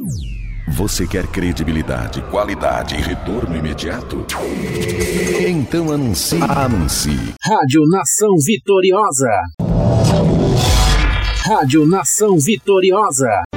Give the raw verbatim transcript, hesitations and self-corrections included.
Você quer credibilidade, qualidade e retorno imediato? Então anuncie. Anuncie. Rádio Nação Vitoriosa. Rádio Nação Vitoriosa.